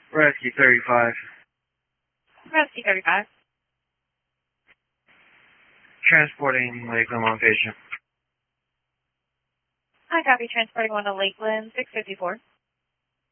Rescue 35. Rescue 35. Transporting Lakeland 1 patient. I copy, transporting one to Lakeland 654.